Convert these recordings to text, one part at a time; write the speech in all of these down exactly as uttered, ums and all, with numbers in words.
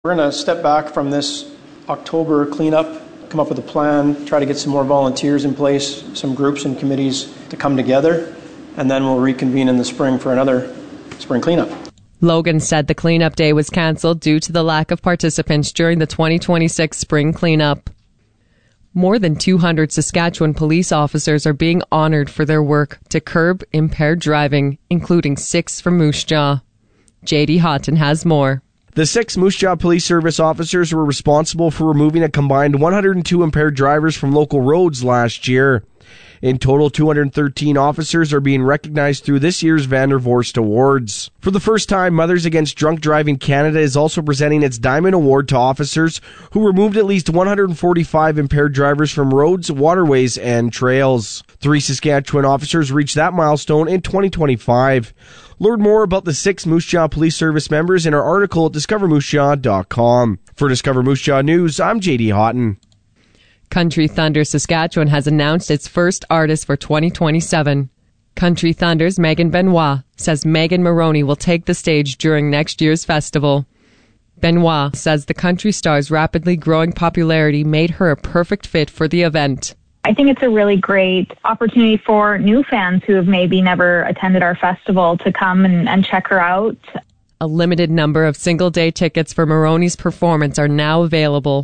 We're going to step back from this October cleanup, come up with a plan, try to get some more volunteers in place, some groups and committees to come together, and then we'll reconvene in the spring for another spring cleanup. Logan said the cleanup day was cancelled due to the lack of participants during the twenty twenty-six spring cleanup. More than two hundred Saskatchewan police officers are being honoured for their work to curb impaired driving, including six from Moose Jaw. J D Houghton has more. The six Moose Jaw Police Service officers were responsible for removing a combined one hundred two impaired drivers from local roads last year. In total, two hundred thirteen officers are being recognized through this year's Van der Vorst Awards. For the first time, Mothers Against Drunk Driving Canada is also presenting its Diamond Award to officers who removed at least one hundred forty-five impaired drivers from roads, waterways, and trails. Three Saskatchewan officers reached that milestone in twenty twenty-five. Learn more about the six Moose Jaw Police Service members in our article at discover moose jaw dot com. For Discover Moose Jaw News, I'm J D Houghton. Country Thunder Saskatchewan has announced its first artist for twenty twenty-seven. Country Thunder's Megan Benoit says Megan Maroney will take the stage during next year's festival. Benoit says the country star's rapidly growing popularity made her a perfect fit for the event. I think it's a really great opportunity for new fans who have maybe never attended our festival to come and, and check her out. A limited number of single-day tickets for Maroney's performance are now available.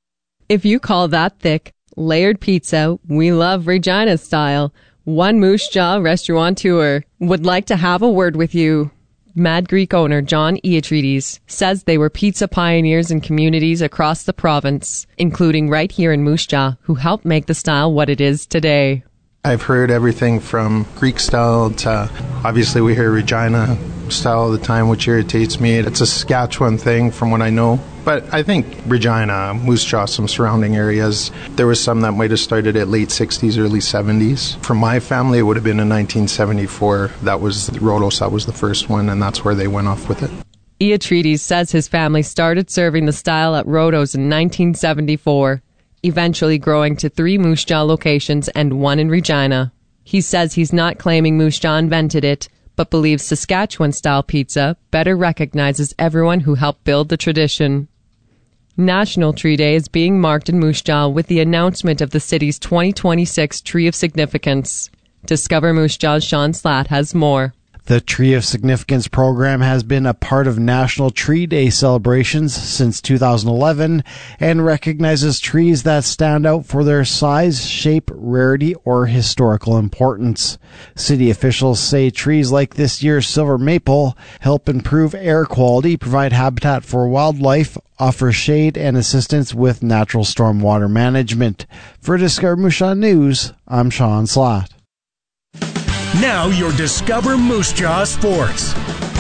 If you call that thick, layered pizza, we love Regina style. One Moose Jaw restaurateur would like to have a word with you. Mad Greek owner John Iatridis says they were pizza pioneers in communities across the province, including right here in Moose Jaw, who helped make the style what it is today. I've heard everything from Greek style to, obviously we hear Regina style all the time, which irritates me. It's a Saskatchewan thing from what I know. But I think Regina, Moose Jaw, some surrounding areas, there was some that might have started at late sixties, early seventies. For my family, it would have been in nineteen seventy-four. That was Rodos, that was the first one, and that's where they went off with it. Iatridis says his family started serving the style at Rodos in nineteen seventy-four, eventually growing to three Moose Jaw locations and one in Regina. He says he's not claiming Moose Jaw invented it, but believes Saskatchewan-style pizza better recognizes everyone who helped build the tradition. National Tree Day is being marked in Moose Jaw with the announcement of the city's twenty twenty-six Tree of Significance. Discover Moose Jaw's Sean Slatt has more. The Tree of Significance program has been a part of National Tree Day celebrations since two thousand eleven and recognizes trees that stand out for their size, shape, rarity, or historical importance. City officials say trees like this year's silver maple help improve air quality, provide habitat for wildlife, offer shade, and assistance with natural stormwater management. For Discover Moose Jaw News, I'm Sean Slatt. Now your Discover Moose Jaw Sports.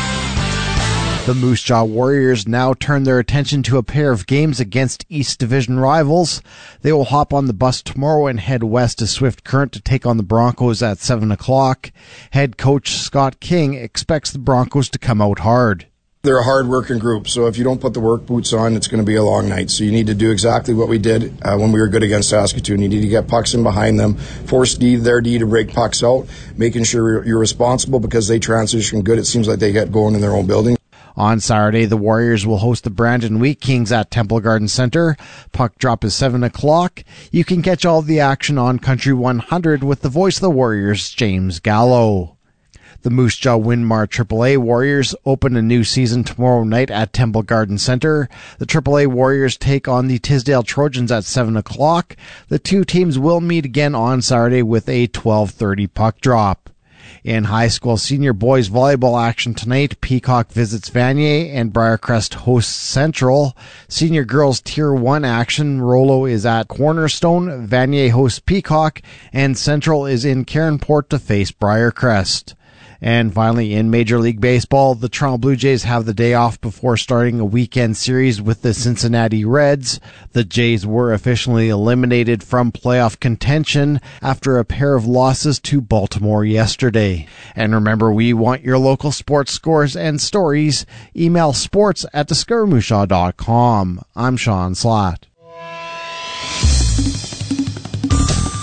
The Moose Jaw Warriors now turn their attention to a pair of games against East Division rivals. They will hop on the bus tomorrow and head west to Swift Current to take on the Broncos at seven o'clock. Head coach Scott King expects the Broncos to come out hard. They're a hard-working group, so if you don't put the work boots on, it's going to be a long night. So you need to do exactly what we did uh, when we were good against Saskatoon. You need to get pucks in behind them, force D, their D to break pucks out, making sure you're responsible because they transition good. It seems like they get going in their own building. On Saturday, the Warriors will host the Brandon Wheat Kings at Temple Garden Center. Puck drop is seven o'clock. You can catch all the action on Country one hundred with the voice of the Warriors, James Gallo. The Moose Jaw Winmar triple A Warriors open a new season tomorrow night at Temple Garden Center. The triple A Warriors take on the Tisdale Trojans at seven o'clock. The two teams will meet again on Saturday with a twelve thirty puck drop. In high school senior boys volleyball action tonight, Peacock visits Vanier and Briarcrest hosts Central. Senior girls Tier one action, Rollo is at Cornerstone, Vanier hosts Peacock, and Central is in Caronport to face Briarcrest. And finally, in Major League Baseball, the Toronto Blue Jays have the day off before starting a weekend series with the Cincinnati Reds. The Jays were officially eliminated from playoff contention after a pair of losses to Baltimore yesterday. And remember, we want your local sports scores and stories. Email sports at discover moose jaw dot com. I'm Sean Slatt.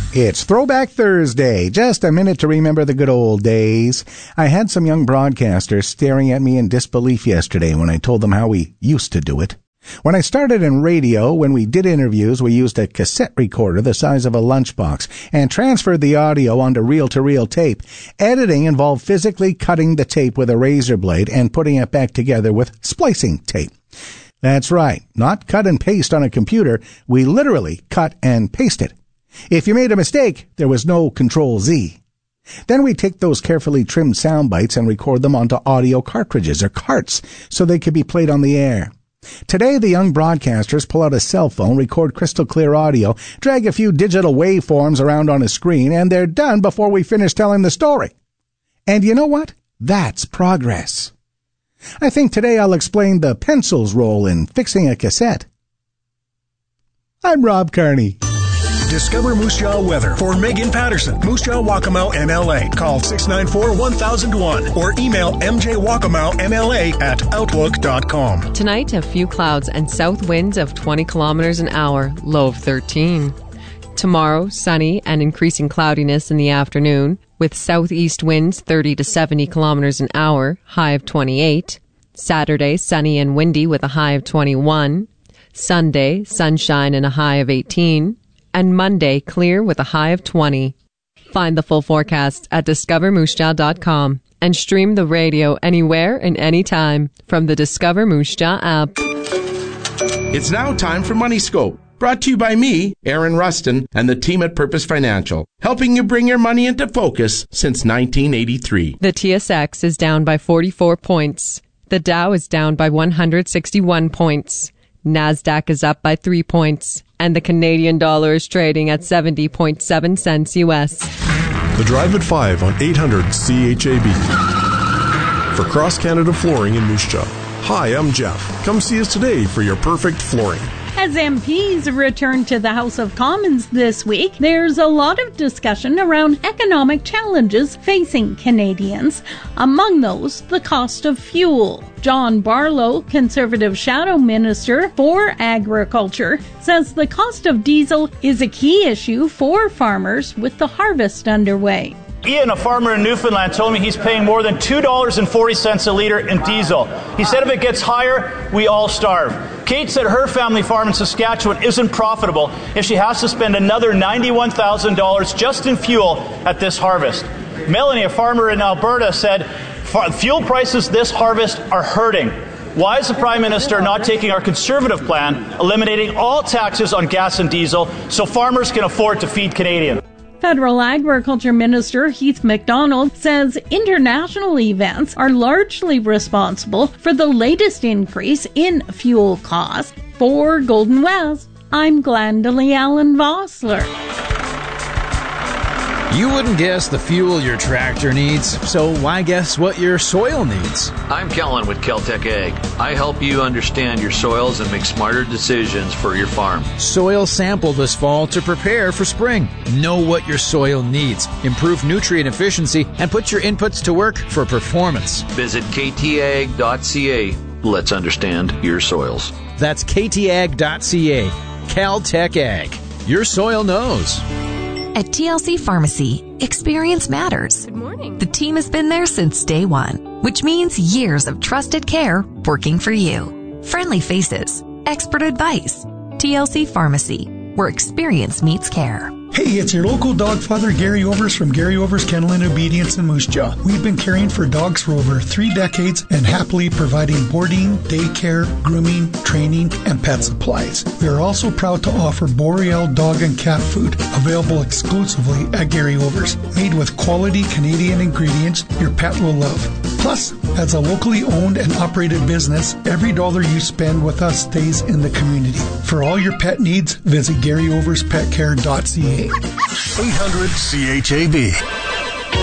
It's Throwback Thursday. Just a minute to remember the good old days. I had some young broadcasters staring at me in disbelief yesterday when I told them how we used to do it. When I started in radio, when we did interviews, we used a cassette recorder the size of a lunchbox and transferred the audio onto reel-to-reel tape. Editing involved physically cutting the tape with a razor blade and putting it back together with splicing tape. That's right, not cut and paste on a computer. We literally cut and paste it. If you made a mistake, there was no Control Z. Then we take those carefully trimmed sound bites and record them onto audio cartridges or carts so they could be played on the air. Today, the young broadcasters pull out a cell phone, record crystal clear audio, drag a few digital waveforms around on a screen, and they're done before we finish telling the story. And you know what? That's progress. I think today I'll explain the pencil's role in fixing a cassette. I'm Rob Carney. Discover Moose Jaw weather for Megan Patterson, Moose Jaw Waccamaw M L A. Call six nine four, one thousand one or email m j waccamaw m l a at outlook dot com. Tonight, a few clouds and south winds of twenty kilometers an hour, low of thirteen. Tomorrow, sunny and increasing cloudiness in the afternoon, with southeast winds thirty to seventy kilometers an hour, high of twenty-eight. Saturday, sunny and windy with a high of twenty-one. Sunday, sunshine and a high of eighteen. And Monday, clear with a high of twenty. Find the full forecast at discover moose jaw dot com and stream the radio anywhere and anytime from the Discover Moose Jaw app. It's now time for Money Scope, brought to you by me, Aaron Rustin, and the team at Purpose Financial, helping you bring your money into focus since nineteen eighty-three. The T S X is down by forty-four points. The Dow is down by one hundred sixty-one points. NASDAQ is up by three points. And the Canadian dollar is trading at seventy point seven cents U S. The Drive at five on eight hundred C H A B. For Cross Canada Flooring in Moose Jaw. Hi, I'm Jeff. Come see us today for your perfect flooring. As M Ps return to the House of Commons this week, there's a lot of discussion around economic challenges facing Canadians. Among those, the cost of fuel. John Barlow, Conservative Shadow Minister for Agriculture, says the cost of diesel is a key issue for farmers with the harvest underway. Ian, a farmer in Newfoundland, told me he's paying more than two dollars and forty cents a litre in diesel. He said if it gets higher, we all starve. Kate said her family farm in Saskatchewan isn't profitable if she has to spend another ninety-one thousand dollars just in fuel at this harvest. Melanie, a farmer in Alberta, said fuel prices this harvest are hurting. Why is the Prime Minister not taking our Conservative plan, eliminating all taxes on gas and diesel so farmers can afford to feed Canadians? Federal Agriculture Minister Heath MacDonald says international events are largely responsible for the latest increase in fuel costs. For Golden West, I'm Glendalee Allen Vossler. You wouldn't guess the fuel your tractor needs, so why guess what your soil needs? I'm Kellen with Kel-Tec Ag. I help you understand your soils and make smarter decisions for your farm. Soil sample this fall to prepare for spring. Know what your soil needs, improve nutrient efficiency, and put your inputs to work for performance. Visit k t ag dot c a. Let's understand your soils. That's k t ag dot c a. Cal-Tec Ag. Your soil knows. At T L C Pharmacy, experience matters. Good morning. The team has been there since day one, which means years of trusted care working for you. Friendly faces, expert advice. T L C Pharmacy, where experience meets care. Hey, it's your local dog father, Gary Overs from Gary Overs Kennel and Obedience in Moose Jaw. We've been caring for dogs for over three decades and happily providing boarding, daycare, grooming, training, and pet supplies. We are also proud to offer Boreal dog and cat food, available exclusively at Gary Overs. Made with quality Canadian ingredients your pet will love. Plus, as a locally owned and operated business, every dollar you spend with us stays in the community. For all your pet needs, visit gary overs pet care dot c a. eight hundred C H A B.